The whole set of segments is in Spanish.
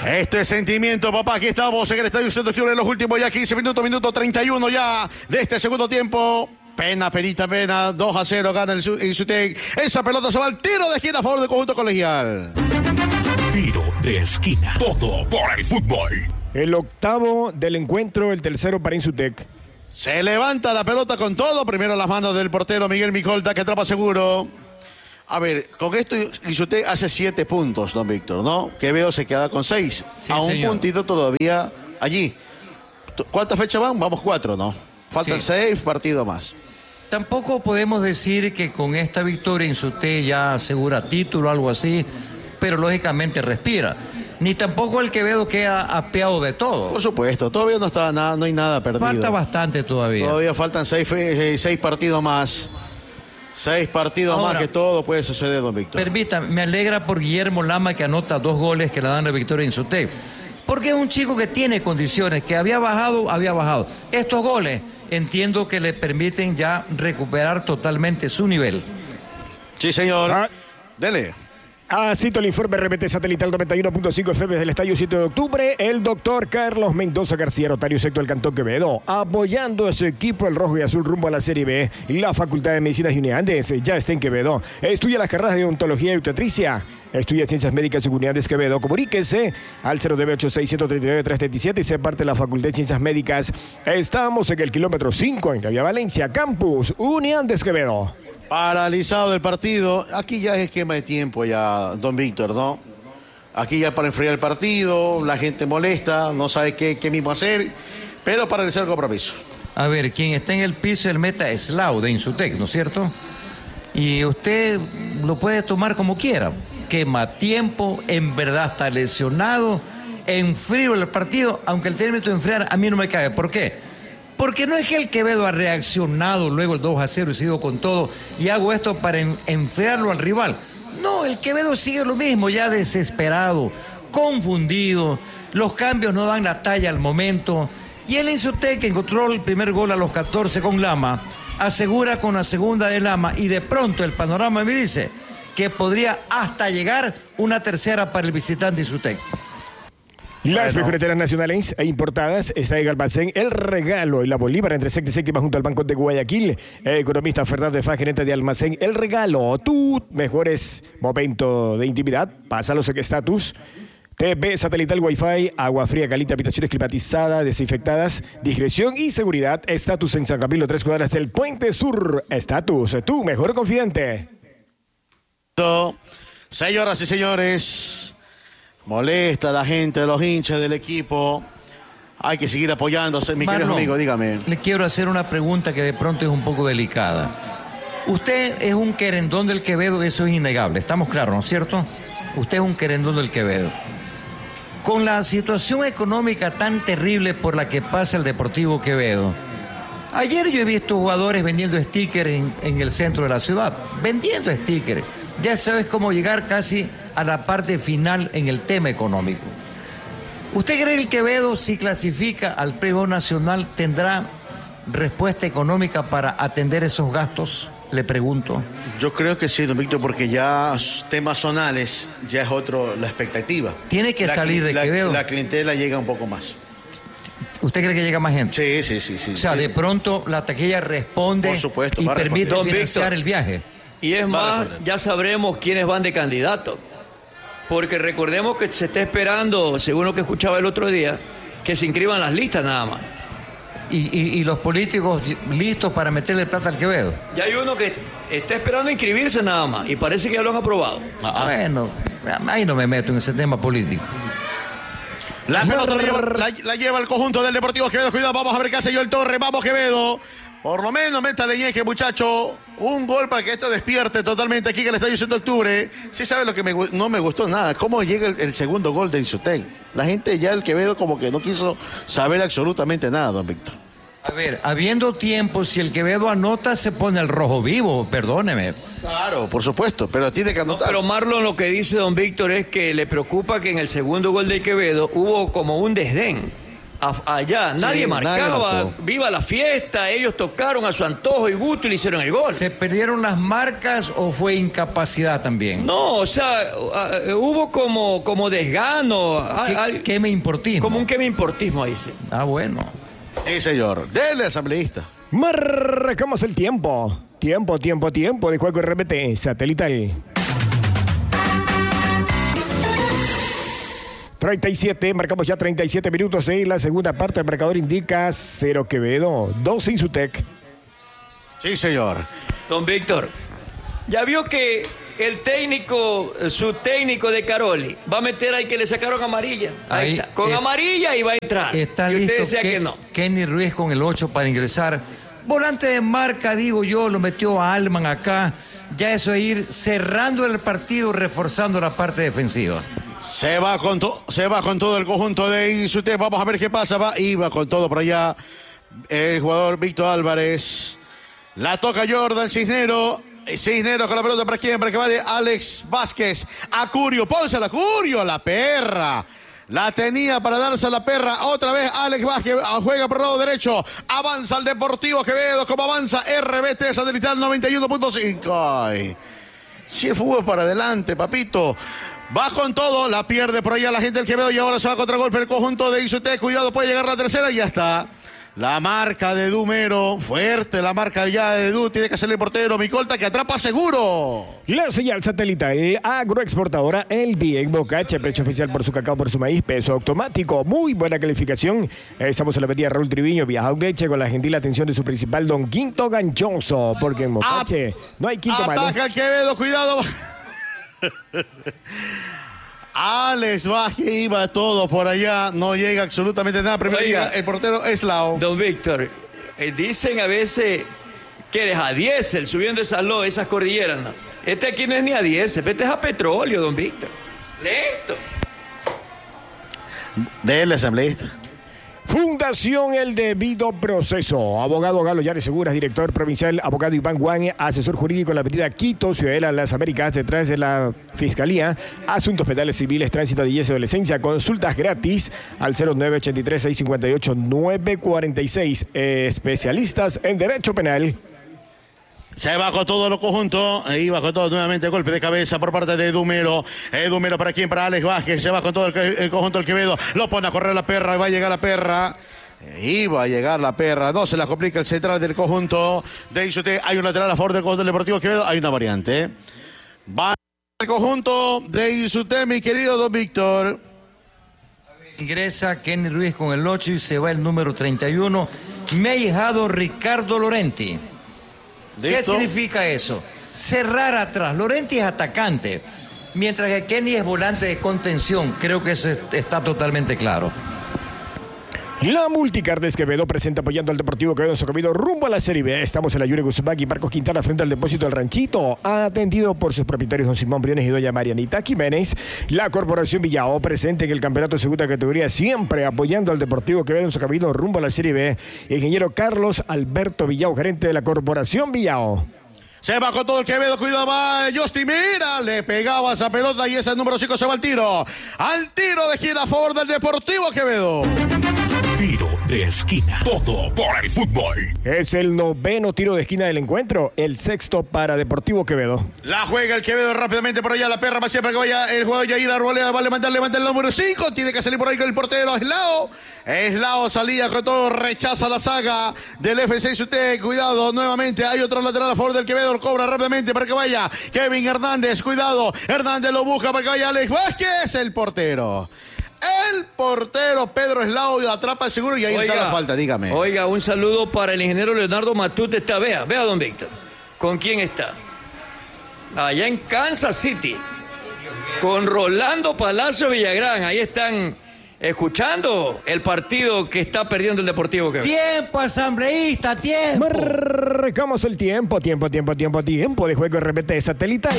Este sentimiento, papá, aquí estamos en el Estadio Centro Octubre en los últimos ya 15 minutos, minuto 31 ya de este segundo tiempo. Pena, 2-0 gana el Insutec. Esa pelota se va al tiro de esquina a favor del conjunto colegial. Tiro de esquina, todo por el fútbol. El octavo del encuentro, el tercero para Insutec. Se levanta la pelota con todo, primero las manos del portero Miguel Micolta, que atrapa seguro. A ver, con esto Insutec hace 7 puntos, don Víctor, ¿no? Quevedo se queda con 6. Sí, a un señor. puntito todavía allí. ¿Cuántas fechas van? Vamos 4, ¿no? Faltan 6 partidos más. Tampoco podemos decir que con esta victoria Insutec ya asegura título o algo así, pero lógicamente respira. Ni tampoco el Quevedo queda apeado de todo. Por supuesto, todavía no está nada, no hay nada perdido. Falta bastante todavía. Todavía faltan 6 partidos más. 6 partidos Ahora, más, que todo puede suceder, don Víctor. Permítame, me alegra por Guillermo Lama, que anota 2 goles que le dan la victoria a Insutec. Porque es un chico que tiene condiciones, que había bajado. Estos goles entiendo que le permiten ya recuperar totalmente su nivel. Sí, señor. Dele. Cito el informe RPT satelital 91.5 FM del Estadio 7 de octubre. El doctor Carlos Mendoza García, notario sector del Cantón Quevedo, apoyando a su equipo el rojo y azul rumbo a la Serie B. La Facultad de Medicinas y Unidades ya está en Quevedo. Estudia las carreras de odontología y obstetricia. Estudia Ciencias Médicas y Unidades Quevedo. Comuníquese al 098-639-337 y sea parte de la Facultad de Ciencias Médicas. Estamos en el kilómetro 5 en Vía Valencia, Campus Unidades Quevedo. Paralizado el partido. Aquí ya es esquema de tiempo ya, don Víctor, ¿no? Aquí ya para enfriar el partido, la gente molesta, no sabe qué mismo hacer, pero paralizar el compromiso. A ver, quien está en el piso, el meta es Lau de Insutec, ¿no es cierto? Y usted lo puede tomar como quiera. Quema tiempo, en verdad está lesionado, enfrío el partido, aunque el término de enfriar a mí no me cabe. ¿Por qué? Porque no es que el Quevedo ha reaccionado luego el 2-0 y sigo con todo y hago esto para enfriarlo al rival. No, el Quevedo sigue lo mismo, ya desesperado, confundido, los cambios no dan la talla al momento. Y el Insutec, que encontró el primer gol a los 14 con Lama, asegura con la segunda de Lama y de pronto el panorama me dice que podría hasta llegar una tercera para el visitante Insutec. Las mejores nacionales e importadas está en Almacén El Regalo y la Bolívar entre sexta y séptima junto al Banco de Guayaquil. Economista Fernando de Fa, gerente de Almacén El Regalo. Tu mejores momentos de intimidad, pásalos en estatus. TV satelital, Wi-Fi, agua fría, caliente, habitaciones climatizadas, desinfectadas, discreción y seguridad. Estatus en San Camilo, 3 cuadras del Puente Sur. Estatus, tu mejor confidente. Señoras y señores, molesta a la gente, los hinchas del equipo. Hay que seguir apoyándose, mi querido amigo, dígame. Le quiero hacer una pregunta que de pronto es un poco delicada. Usted es un querendón del Quevedo, eso es innegable, estamos claros, ¿no es cierto? Usted es un querendón del Quevedo. Con la situación económica tan terrible por la que pasa el Deportivo Quevedo, ayer yo he visto jugadores vendiendo stickers en el centro de la ciudad, vendiendo stickers. Ya sabes cómo llegar casi a la parte final en el tema económico. ¿Usted cree que el Quevedo, si clasifica al Premio Nacional, tendrá respuesta económica para atender esos gastos? Le pregunto. Yo creo que sí, don Víctor, porque ya temas zonales, ya es otro la expectativa. Tiene que salir de Quevedo. La clientela llega un poco más. ¿Usted cree que llega más gente? Sí. O sea, de pronto la taquilla responde, por supuesto, y permite financiar el viaje. Y es más, ya sabremos quiénes van de candidato. Porque recordemos que se está esperando, según lo que escuchaba el otro día, que se inscriban las listas nada más. Y los políticos listos para meterle plata al Quevedo. Ya hay uno que está esperando inscribirse nada más y parece que ya lo han aprobado. Bueno, ahí no me meto en ese tema político. La pelota la lleva el conjunto del Deportivo Quevedo. Cuidado, vamos a ver qué hace yo el Torre. Vamos, Quevedo. Por lo menos métale ñeque, muchacho. Un gol para que esto despierte totalmente aquí en el Estadio 7 de octubre. Sí sabe lo que no me gustó nada. Cómo llega el segundo gol de Insutec. La gente ya el Quevedo como que no quiso saber absolutamente nada, don Víctor. A ver, habiendo tiempo, si el Quevedo anota, se pone el rojo vivo, perdóneme. Claro, por supuesto, pero tiene que anotar. Pero Marlon, lo que dice don Víctor es que le preocupa que en el segundo gol de Quevedo hubo como un desdén. allá. Nadie marcaba. Viva la fiesta. Ellos tocaron a su antojo y gusto y le hicieron el gol. ¿Se perdieron las marcas o fue incapacidad también? No, o sea, hubo como desgano. ¿Qué me importismo? Como un que me importismo ahí, sí. Ah, bueno. Sí, señor. Dele, asambleísta. Marcamos el tiempo. Tiempo de juego RPT satelital. 37, marcamos ya 37 minutos en la segunda parte. El marcador indica 0 Quevedo, 2 Insutec. Sí, señor. Don Víctor, ya vio que su técnico de Caroli, va a meter ahí que le sacaron amarilla. Ahí está. Con amarilla y va a entrar. Está y usted listo decía que no. Kenny Ruiz con el 8 para ingresar. Volante de marca, digo yo, lo metió a Alman acá. Ya eso es ir cerrando el partido, reforzando la parte defensiva. Se va con todo el conjunto de Insutec. Vamos a ver qué pasa. Va con todo por allá el jugador Víctor Álvarez. La toca Jordan Cisnero. Cisneros con la pelota para quién, para que vaya Alex Vázquez. A Curio, pónsela a Curio, la perra. La tenía para darse a la perra. Otra vez Alex Vázquez juega por el lado derecho. Avanza el Deportivo Quevedo. Como avanza RBT Satelital 91.5. Si el fútbol para adelante, papito. Va con todo, la pierde por allá la gente del Quevedo y ahora se va a contragolpe el conjunto de Insutec. Cuidado, puede llegar la tercera y ya está. La marca de Dumero, fuerte la marca ya de Du, tiene que hacerle el portero Micolta que atrapa seguro. La señal satelital agroexportadora El Bien Bocache, precio oficial por su cacao, por su maíz, peso automático, muy buena calificación. Estamos en la avenida Raúl Triviño, Vieja Leche, con la gentil atención de su principal don Quinto Ganchoso, porque en Bocache no hay quinto malo. Ataca el Quevedo, cuidado. Alex Vázquez iba todo por allá, no llega absolutamente nada. Primero llega el portero Eslao. Don Víctor, dicen a veces que eres a diésel subiendo esas cordilleras. ¿No? Este aquí no es ni a diésel, este es a petróleo, don Víctor. Lento. Dele, asambleísta. Fundación El Debido Proceso. Abogado Galo Llanes Seguras, director provincial. Abogado Iván Guán, asesor jurídico en la avenida Quito, Ciudadela Las Américas, detrás de la Fiscalía. Asuntos penales civiles, tránsito de y adolescencia. Consultas gratis al 0983-658-946. Especialistas en Derecho Penal. Se bajó todo lo conjunto, ahí bajó todo nuevamente, golpe de cabeza por parte de Dumero. Dumero para quién, para Alex Vázquez, se va con todo el conjunto del Quevedo, lo pone a correr la perra, va a llegar la perra. Iba a llegar la perra, no se la complica el central del conjunto de Insutec. Hay un lateral a favor del conjunto del Deportivo Quevedo, hay una variante. Va el conjunto de Insutec, mi querido don Víctor. Ingresa Kenny Ruiz con el 8 y se va el número 31, mi ahijado Ricardo Lorenti. ¿Qué ¿Listo? significa eso? Cerrar atrás. Lorenti es atacante, mientras que Kenny es volante de contención. Creo que eso está totalmente claro. La Multicarnes Quevedo presenta apoyando al Deportivo Quevedo en su camino rumbo a la Serie B. Estamos en la Yure Guzmán y Marcos Quintana frente al depósito del Ranchito, atendido por sus propietarios don Simón Briones y doña Marianita Jiménez. La Corporación Villao presente en el campeonato de segunda categoría, siempre apoyando al Deportivo Quevedo en su camino rumbo a la Serie B. Ingeniero Carlos Alberto Villao, gerente de la Corporación Villao. Se bajó todo el Quevedo, cuidado, va Justin, mira, le pegaba esa pelota y ese número 5 se va al tiro. Al tiro de esquina a favor del Deportivo Quevedo. Tiro de esquina. Todo por el fútbol. Es el noveno tiro de esquina del encuentro, el sexto para Deportivo Quevedo. La juega el Quevedo rápidamente por allá, la perra más siempre que vaya el jugador Yair Arboleda, va a levanta el número 5, tiene que salir por ahí con el portero Eslao. Eslao salía con todo, rechaza la saga del FC Insutec, cuidado, nuevamente hay otro lateral a favor del Quevedo, lo cobra rápidamente para que vaya Kevin Hernández, cuidado, Hernández lo busca para que vaya Alex Vázquez, el portero. El portero Pedro Eslao atrapa el seguro y ahí está la falta, dígame. Oiga, un saludo para el ingeniero Leonardo Matute. Vea, don Víctor. ¿Con quién está? Allá en Kansas City. Con Rolando Palacio Villagrán. Ahí están escuchando el partido que está perdiendo el Deportivo Quevedo. ¡Tiempo, asambleísta! ¡Tiempo! Marcamos el tiempo de juego RPT satelital.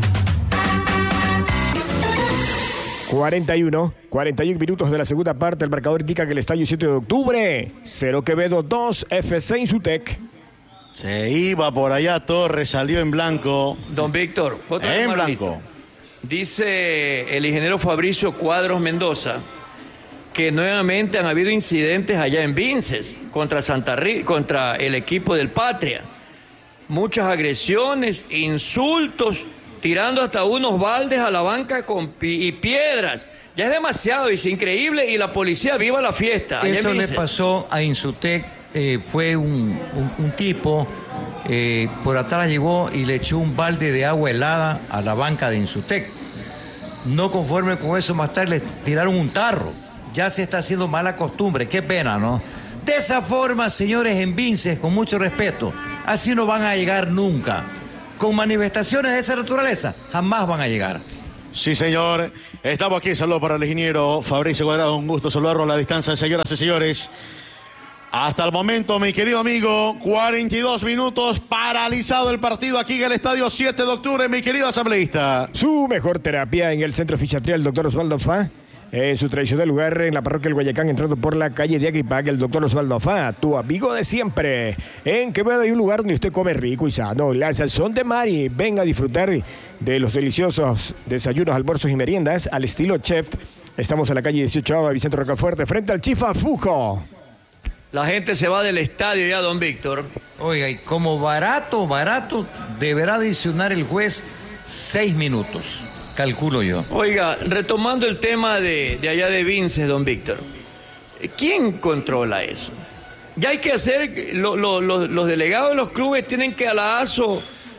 41 minutos de la segunda parte. El marcador indica que el estadio 7 de octubre, 0 Quevedo, 2 FC Insutec. Se iba por allá Torres, salió en blanco. Don Víctor, otro en llamadito. blanco. Dice el ingeniero Fabricio Cuadros Mendoza que nuevamente han habido incidentes allá en Vinces contra el equipo del Patria. Muchas agresiones, insultos, tirando hasta unos baldes a la banca y piedras. Ya es demasiado, es increíble, y la policía viva la fiesta. Eso le pasó a Insutec. Fue un tipo, por atrás llegó y le echó un balde de agua helada a la banca de Insutec. No conforme con eso, más tarde le tiraron un tarro. Ya se está haciendo mala costumbre, qué pena, ¿no? De esa forma, señores, en Vinces, con mucho respeto, así no van a llegar nunca. Con manifestaciones de esa naturaleza, jamás van a llegar. Sí, señor. Estamos aquí. Saludos para el ingeniero Fabricio Cuadrado. Un gusto saludarlo a la distancia, señoras y señores. Hasta el momento, mi querido amigo, 42 minutos, paralizado el partido aquí en el estadio 7 de octubre, mi querido asambleísta. Su mejor terapia en el Centro de Fisiatría, el doctor Osvaldo Fá. En su tradicional lugar en la parroquia del Guayacán, entrando por la calle de Agripac, el doctor Osvaldo Fá, tu amigo de siempre. En Quevedo hay un lugar donde usted come rico y sano, la Sazón de Mari. Venga a disfrutar de los deliciosos desayunos, almuerzos y meriendas al estilo chef. Estamos en la calle 18 Vicente Rocafuerte, frente al Chifa Fujo. La gente se va del estadio ya, don Víctor. Oiga, y como barato, deberá adicionar el juez 6 minutos, calculo yo. Oiga, retomando el tema de allá de Vinces, don Víctor, ¿quién controla eso? Ya hay que hacer, los delegados de los clubes tienen que a la ASO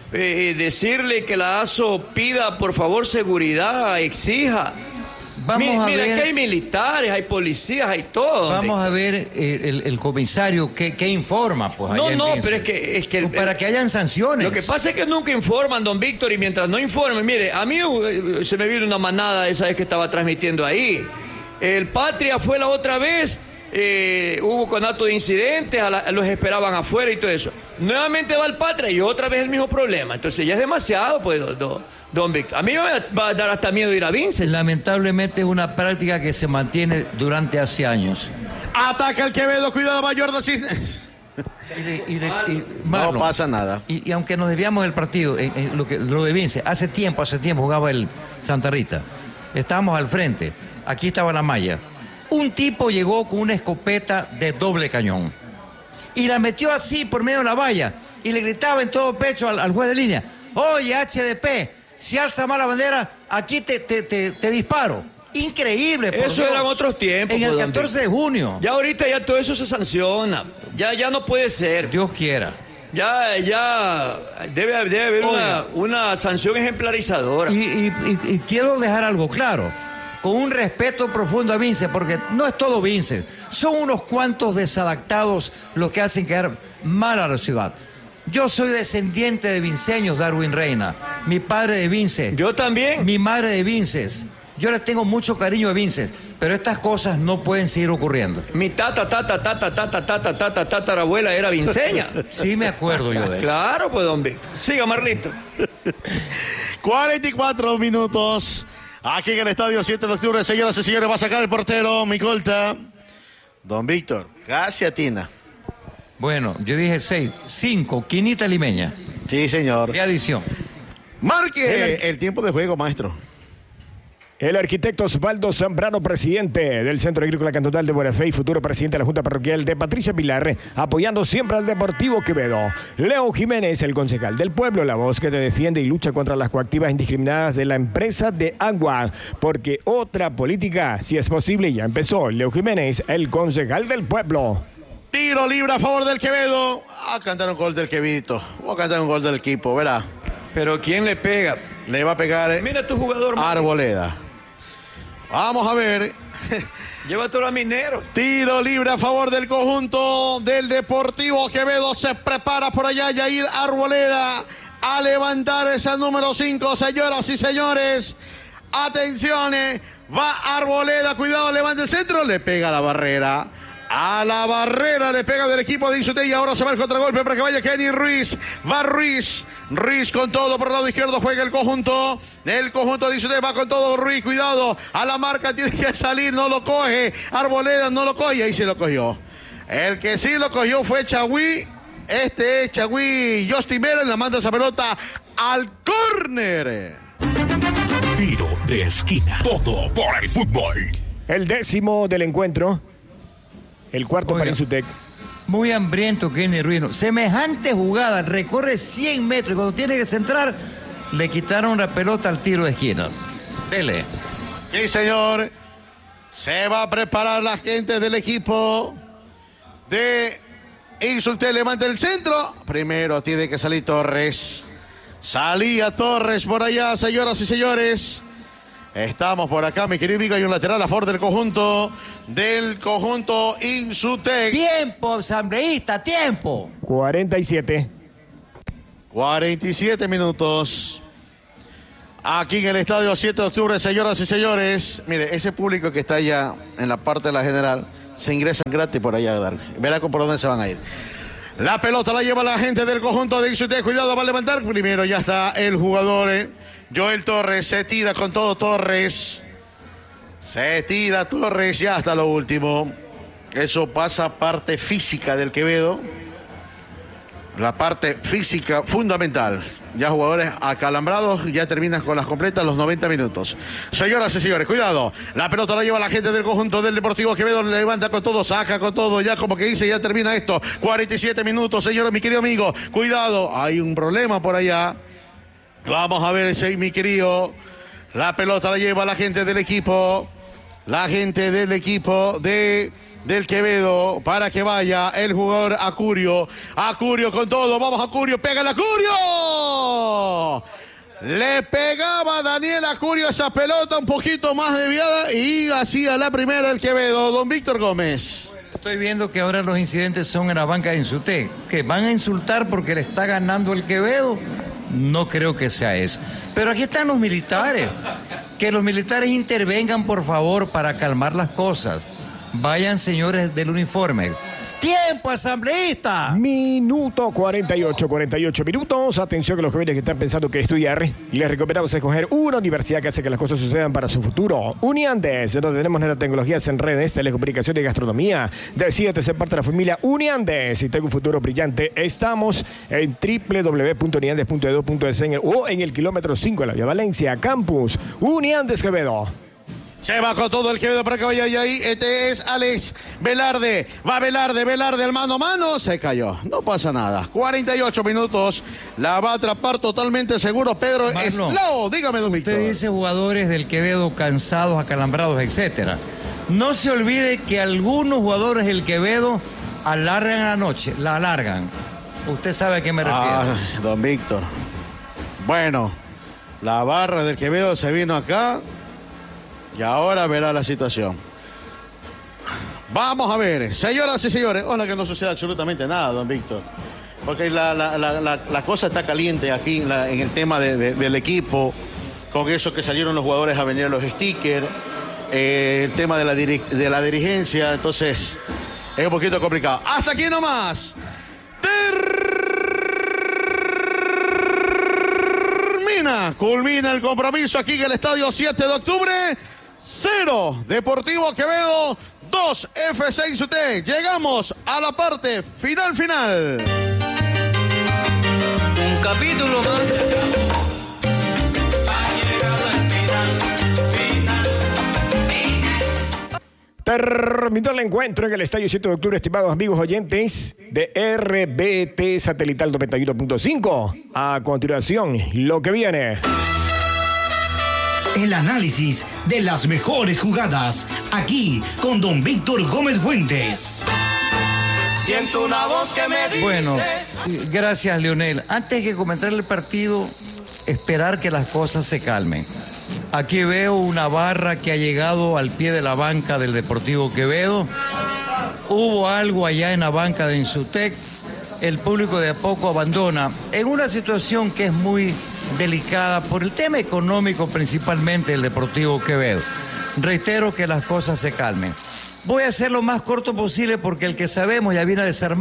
decirle que la ASO pida por favor seguridad, exija. Mira, que hay militares, hay policías, hay todo. Vamos a ver el comisario qué informa, pues. No, pero es que para que hayan sanciones. Lo que pasa es que nunca informan, don Víctor, y mientras no informen, mire, a mí se me vino una manada esa vez que estaba transmitiendo ahí. El Patria fue la otra vez, hubo conato de incidentes, los esperaban afuera y todo eso. Nuevamente va el Patria y otra vez el mismo problema. Entonces ya es demasiado, pues, don Víctor. A mí me va a dar hasta miedo ir a Vinces. Lamentablemente es una práctica que se mantiene durante hace años. Ataca el Quevedo, cuidado, mayor de Marlon, no pasa nada. Y aunque nos desviamos del partido, lo de Vinces, hace tiempo jugaba el Santa Rita. Estábamos al frente, aquí estaba la malla. Un tipo llegó con una escopeta de doble cañón y la metió así por medio de la valla y le gritaba en todo pecho al juez de línea: oye, HDP, si alza más la bandera, aquí te disparo. Increíble, por Eso Dios. eran otros tiempos. En el 14 de junio. Ya ahorita ya todo eso se sanciona. Ya no puede ser. Dios quiera. Ya debe haber una sanción ejemplarizadora. Y quiero dejar algo claro, con un respeto profundo a Vinces, porque no es todo Vinces. Son unos cuantos desadaptados los que hacen quedar mal a la ciudad. Yo soy descendiente de vinceños, Darwin Reina. Mi padre de Vinces. Yo también. Mi madre de Vinces. Yo le tengo mucho cariño a Vinces, pero estas cosas no pueden seguir ocurriendo. Mi tatarabuela era vinceña. Sí me acuerdo yo de él. Claro, pues, don Víctor. Siga, Marlito. 44 minutos. Aquí en el estadio 7 de octubre, señoras y señores, va a sacar el portero, Micolta. Don Víctor, casi atina. Bueno, yo dije 6, 5, quinita limeña. Sí, señor. ¿Qué adición? Marque el tiempo de juego, maestro. El arquitecto Osvaldo Zambrano, presidente del Centro Agrícola Cantonal de Buena Fe y futuro presidente de la Junta Parroquial de Patricia Pilar, apoyando siempre al Deportivo Quevedo. Leo Jiménez, el concejal del pueblo, la voz que te defiende y lucha contra las coactivas indiscriminadas de la empresa de agua, porque otra política, si es posible, ya empezó. Leo Jiménez, el concejal del pueblo. Tiro libre a favor del Quevedo. A cantar un gol del Quevidito. O a cantar un gol del equipo, verá. Pero ¿quién le pega? Le va a pegar Mira tu jugador. Arboleda. Vamos a ver. Llévatelo a Minero. Tiro libre a favor del conjunto del Deportivo Quevedo. Se prepara por allá Yair Arboleda a levantar ese número 5, señoras y señores. Atención, va Arboleda, cuidado, levanta el centro, le pega a la barrera. A la barrera le pega del equipo de Insutec y ahora se va el contragolpe para que vaya Kenny Ruiz. Va Ruiz. Ruiz con todo por el lado izquierdo, juega el conjunto de Insutec, va con todo Ruiz, cuidado, a la marca tiene que salir, no lo coge, Arboleda no lo coge, ahí sí lo cogió. El que sí lo cogió fue Chagüí, este es Chagüí, Justin Mera, la manda esa pelota al córner. Tiro de esquina, todo por el fútbol. El 10º del encuentro. El cuarto Oiga. para Insutec. Muy hambriento Kenny Ruino. Semejante jugada, recorre 100 metros y cuando tiene que centrar, le quitaron la pelota al tiro de esquina. Dele. Sí, señor. Se va a preparar la gente del equipo de Insutec. Levanta el centro. Primero tiene que salir Torres. Salía Torres por allá, señoras y señores. Estamos por acá, mi querido amigo. Hay un lateral a favor del conjunto Insutec. Tiempo, asambleísta, tiempo. 47. 47 minutos. Aquí en el estadio 7 de octubre, señoras y señores. Mire, ese público que está allá en la parte de la general, se ingresan gratis por allá, Dark. Verá por dónde se van a ir. La pelota la lleva la gente del conjunto de Insutec. Cuidado, va a levantar. Primero ya está el jugador, Joel Torres. Se tira con todo Torres. Se tira Torres ya hasta lo último. Eso pasa parte física del Quevedo. La parte física fundamental. Ya jugadores acalambrados, ya terminan con las completas los 90 minutos. Señoras y señores, cuidado. La pelota la lleva la gente del conjunto del Deportivo Quevedo. Le levanta con todo, saca con todo. Ya como que dice, ya termina esto. 47 minutos, señores, mi querido amigo. Cuidado, hay un problema por allá. Vamos a ver, mi querido. La pelota la lleva la gente del equipo. La gente del equipo del Quevedo para que vaya el jugador Acurio. Acurio con todo. Vamos, Acurio. Pégale, Acurio. Le pegaba Daniel Acurio esa pelota un poquito más desviada y hacía la primera el Quevedo. Don Víctor Gómez. Estoy viendo que ahora los incidentes son en la banca de Insutec. ¿Que van a insultar porque le está ganando el Quevedo? No creo que sea eso. Pero aquí están los militares. Que los militares intervengan, por favor, para calmar las cosas. Vayan, señores del uniforme. ¡Tiempo, asambleísta! Minuto 48 minutos. Atención que los jóvenes que están pensando que estudiar, les recomendamos escoger una universidad que hace que las cosas sucedan para su futuro. Uniandes, donde tenemos nanotecnologías en redes, telecomunicación y gastronomía. Decídete ser parte de la familia Uniandes y tengo un futuro brillante. Estamos en www.uniandes.edu.es o en el kilómetro 5 de la Vía Valencia, Campus Uniandes Quevedo. Se va con todo el Quevedo para que vaya ahí. Este es Alex Velarde. Va Velarde al mano a mano. Se cayó. No pasa nada. 48 minutos. La va a atrapar totalmente seguro Pedro Eslao. Dígame, don Víctor. Usted dice jugadores del Quevedo cansados, acalambrados, etcétera. No se olvide que algunos jugadores del Quevedo alargan la noche. La alargan. Usted sabe a qué me refiero. Don Víctor. Bueno, la barra del Quevedo se vino acá. Y ahora verá la situación. Vamos a ver, señoras y señores. Ojalá que no suceda absolutamente nada, don Víctor. Porque la cosa está caliente aquí en el tema del equipo. Con eso que salieron los jugadores a venir los stickers. El tema de la dirigencia. Entonces, es un poquito complicado. Hasta aquí nomás. Culmina el compromiso aquí en el estadio 7 de octubre. 0 Deportivo Quevedo, 2 FC Insutec. Llegamos a la parte final. Un capítulo más. Terminó el encuentro en el estadio 7 de octubre, estimados amigos oyentes de RBT Satelital 91.5. A continuación, lo que viene. El análisis de las mejores jugadas, aquí con don Víctor Gómez Fuentes. Siento una voz que me dice... Bueno, gracias, Leonel. Antes de comentar el partido, esperar que las cosas se calmen. Aquí veo una barra que ha llegado al pie de la banca del Deportivo Quevedo. Hubo algo allá en la banca de Insutec. El público de a poco abandona en una situación que es muy delicada por el tema económico principalmente del Deportivo Quevedo. Reitero que las cosas se calmen. Voy a hacer lo más corto posible porque el que sabemos ya viene a desarmar.